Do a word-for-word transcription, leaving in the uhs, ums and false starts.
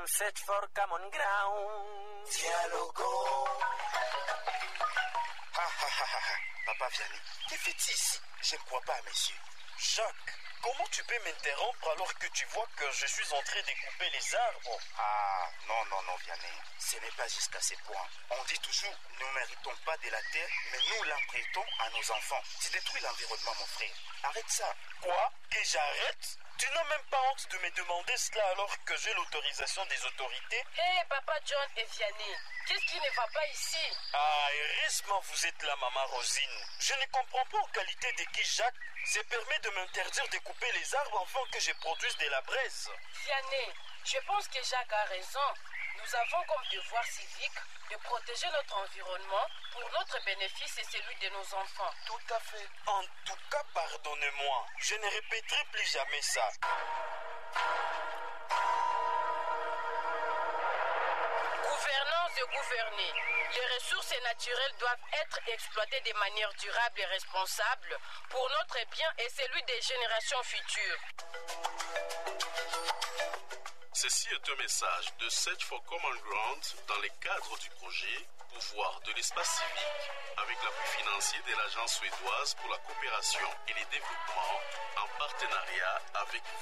search for common ground. Dialogo. Ah, ah, ah, ah. Papa Vianney, que fais-tu ici? Je ne crois pas à mes yeux. Jacques, comment tu peux m'interrompre alors que tu vois que je suis en train de couper les arbres? Ah, non, non, non, Vianney. Ce n'est pas jusqu'à ce point. On dit toujours, nous ne méritons pas de la terre, mais nous l'empruntons à nos enfants. Tu détruis l'environnement, mon frère. Arrête ça. Quoi? Que j'arrête? Tu n'as même pas honte de me demander cela alors que j'ai l'autorisation des autorités? Hé, hey, Papa John et Vianney, qu'est-ce qui ne va pas ici? Ah, heureusement vous êtes là, Maman Rosine. Je ne comprends pas en qualité de qui Jacques se permet de m'interdire de couper les arbres avant que je produise de la braise. Vianney, je pense que Jacques a raison. Nous avons comme devoir civique de protéger notre environnement pour notre bénéfice et celui de nos enfants. Tout à fait. En tout cas, pardonnez-moi. Je ne répéterai plus jamais ça. Gouvernance et gouverner. Les ressources naturelles doivent être exploitées de manière durable et responsable pour notre bien et celui des générations futures. Ceci est un message de Search for Common Ground dans le cadre du projet Pouvoir de l'espace civique avec l'appui financier de l'Agence suédoise pour la coopération et le développement en partenariat avec